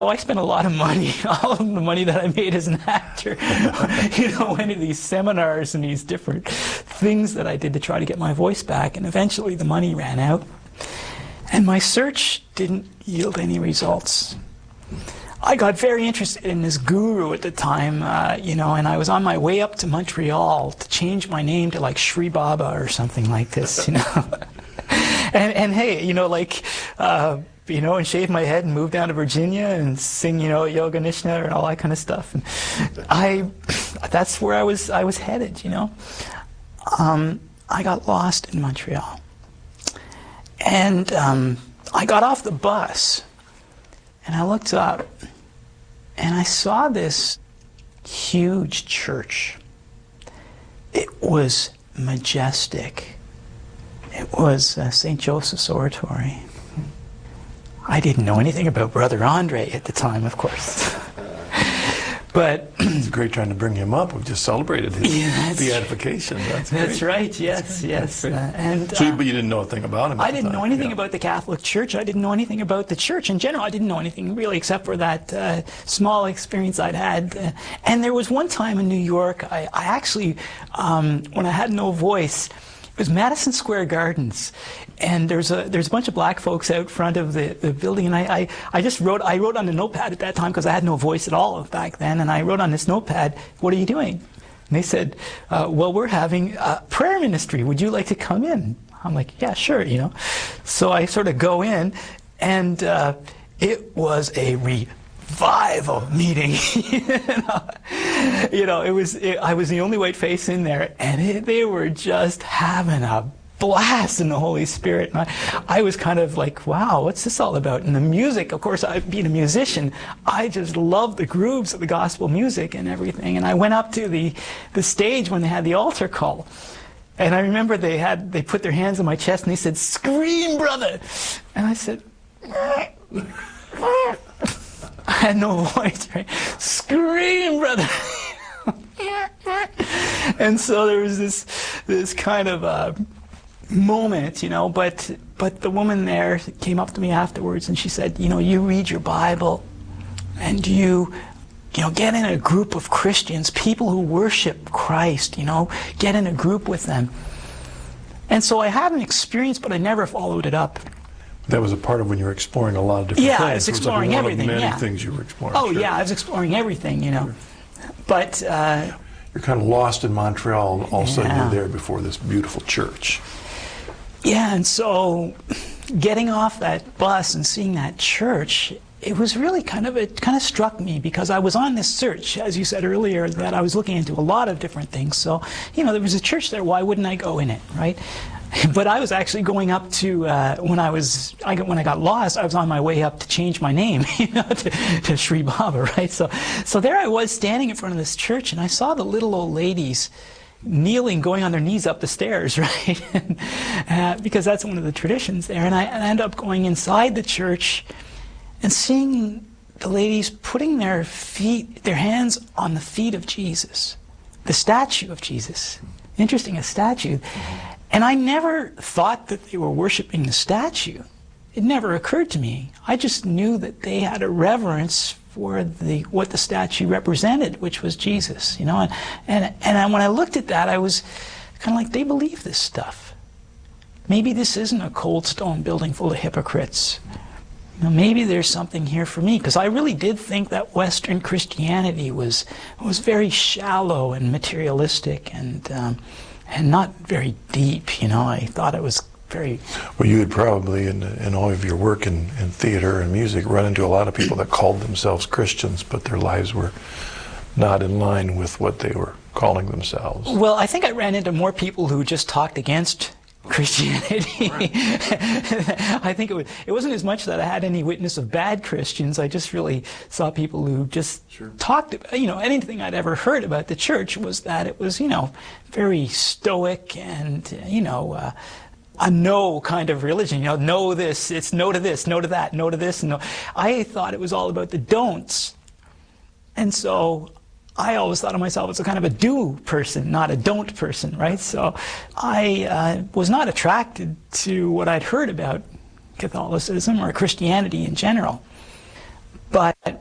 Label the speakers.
Speaker 1: Oh, I spent a lot of money, all of the money that I made as an actor, went to these seminars and these different things that I did to try to get my voice back, and eventually the money ran out. And my search didn't yield any results. I got very interested in this guru at the time, and I was on my way up to Montreal to change my name to like Sri Baba or something like this, and hey, and shave my head and move down to Virginia and sing, Yoga Nishna and all that kind of stuff. And that's where I was headed, I got lost in Montreal. And I got off the bus and I looked up and I saw this huge church. It was majestic. It was St. Joseph's Oratory. I didn't know anything about Brother Andre at the time, of course. But
Speaker 2: it's great trying to bring him up. We've just celebrated his beatification.
Speaker 1: That's right. Yes.
Speaker 2: But you didn't know a thing about him.
Speaker 1: I didn't know anything about the Catholic Church. I didn't know anything about the church in general. I didn't know anything really except for that small experience I'd had. And there was one time in New York, I actually, when I had no voice, it was Madison Square Gardens, and there's a bunch of black folks out front of the building, and I wrote on the notepad at that time because I had no voice at all back then, and I wrote on this notepad, "What are you doing?" And they said, "Well, we're having a prayer ministry. Would you like to come in?" I'm like, "Yeah, sure," So I sort of go in, and it was a revival meeting. I was the only white face in there, and they were just having a blast in the Holy Spirit. And I was kind of like, wow, what's this all about? And the music, of course, being a musician, I just loved the grooves of the gospel music and everything. And I went up to the stage when they had the altar call. And I remember they put their hands on my chest and they said, "Scream, brother!" And I said, I had no voice, right? "Scream, brother!" And so there was this kind of moment, but the woman there came up to me afterwards and she said, "You read your Bible and you get in a group of Christians, people who worship Christ, get in a group with them." And so I had an experience, but I never followed it up.
Speaker 2: That was a part of when you were exploring a lot of different things.
Speaker 1: Yeah, I was exploring everything.
Speaker 2: One of many things you were exploring.
Speaker 1: Oh, sure. Yeah, I was exploring everything,
Speaker 2: Sure.
Speaker 1: But
Speaker 2: you're kind of lost in Montreal. All of a sudden, you're there before this beautiful church.
Speaker 1: Yeah, and so getting off that bus and seeing that church, it was really it kind of struck me because I was on this search, as you said earlier, that I was looking into a lot of different things. So, there was a church there. Why wouldn't I go in it, right? But I was actually going up to when I got lost, I was on my way up to change my name, to Sri Baba, right? So there I was standing in front of this church, and I saw the little old ladies kneeling, going on their knees up the stairs, right? Because that's one of the traditions there. And I ended up going inside the church and seeing the ladies putting their hands on the feet of Jesus, the statue of Jesus. Interesting, a statue. And I never thought that they were worshiping the statue. It never occurred to me. I just knew that they had a reverence for what the statue represented, which was Jesus, And when I looked at that, I was kind of like, they believe this stuff. Maybe this isn't a cold stone building full of hypocrites. Maybe there's something here for me, because I really did think that Western Christianity was very shallow and materialistic and not very deep, I thought it was very...
Speaker 2: Well, you had probably, in all of your work in theater and music, run into a lot of people that called themselves Christians, but their lives were not in line with what they were calling themselves.
Speaker 1: Well, I think I ran into more people who just talked against Christianity. Right. I think it wasn't as much that I had any witness of bad Christians. I just really saw people who just talked about, anything I'd ever heard about the church was that it was, very stoic and, a no kind of religion. No this, it's no to this, no to that, no to this, no. I thought it was all about the don'ts. And so I always thought of myself as a kind of a do person, not a don't person, right? So I was not attracted to what I'd heard about Catholicism or Christianity in general. But